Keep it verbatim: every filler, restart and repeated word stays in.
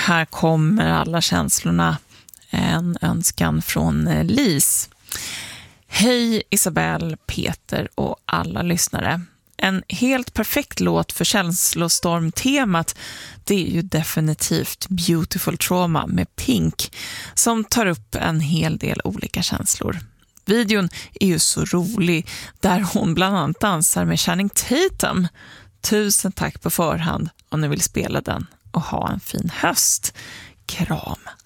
här kommer alla känslorna. En önskan från Lis. Hej Isabelle, Peter och alla lyssnare. En helt perfekt låt för känslostormtemat, det är ju definitivt Beautiful Trauma med Pink, som tar upp en hel del olika känslor. Videon är ju så rolig, där hon bland annat dansar med Channing Tatum. Tusen tack på förhand om ni vill spela den och ha en fin höst. Kram.